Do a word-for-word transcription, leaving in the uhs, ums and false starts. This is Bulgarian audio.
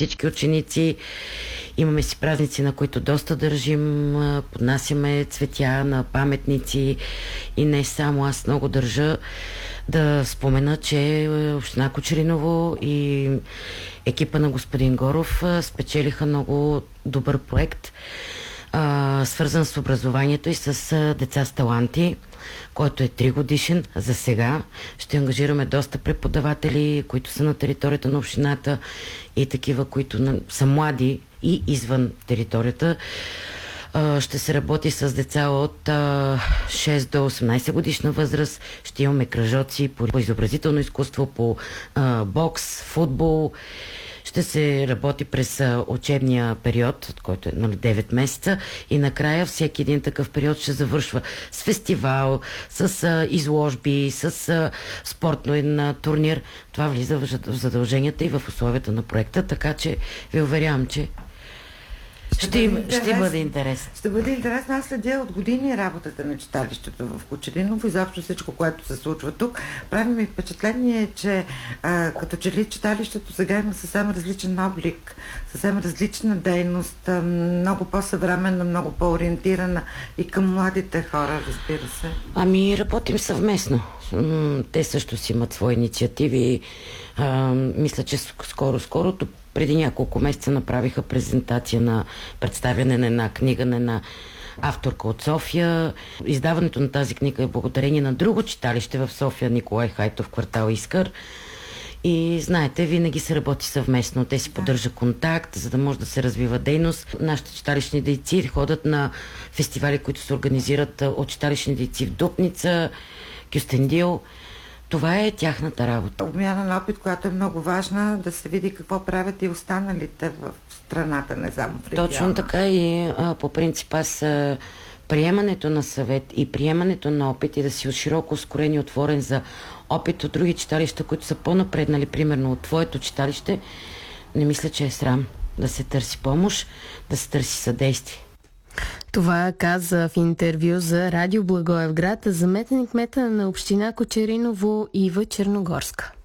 всички ученици. Имаме си празници, на които доста държим, поднасяме цветя на паметници и не само. Аз много държа да спомена, че община Кочериново и екипа на господин Горов спечелиха много добър проект, свързан с образованието и с деца с таланти, който е три годишен за сега. Ще ангажираме доста преподаватели, които са на територията на общината и такива, които са млади и извън територията. Ще се работи с деца от шест до осемнайсет годишна възраст. Ще имаме кръжоци по изобразително изкуство, по бокс, футбол. Ще се работи през учебния период, който е нали, девет месеца, и накрая всеки един такъв период ще завършва с фестивал, с а, изложби, с а, спортен турнир. Това влиза в задълженията и в условията на проекта, така че ви уверявам, че Ще, ще, бъде ще бъде интересно. Ще бъде интересно. Аз следя от години работата на читалището в Кочериново и заобщо всичко, което се случва тук. Прави ми впечатление, че а, като че ли читалището сега има съвсем различен облик, съвсем различна дейност, а, много по-съвременна, много по-ориентирана и към младите хора, разбира се. Ами, работим съвместно. Те също си имат свои инициативи. А, мисля, че скоро-скоро преди няколко месеца направиха презентация на представяне на една книга на една авторка от София. Издаването на тази книга е благодарение на друго читалище в София, Николай Хайтов, квартал Искър. И знаете, винаги се работи съвместно. Те си поддържат контакт, за да може да се развива дейност. Нашите читалищни дейци ходят на фестивали, които се организират от читалищни дейци в Дупница, Кюстендил. Това е тяхната работа. Обмяна на опит, която е много важна, да се види какво правят и останалите в страната, не само в региона. Точно така и а, по принцип аз а, приемането на съвет и приемането на опит и да си широко ускорен и отворен за опит от други читалища, които са по-напреднали, примерно от твоето читалище, не мисля, че е срам да се търси помощ, да се търси съдействие. Това каза в интервю за Радио Благоевград заместник кмета на община Кочериново Ива Черногорска.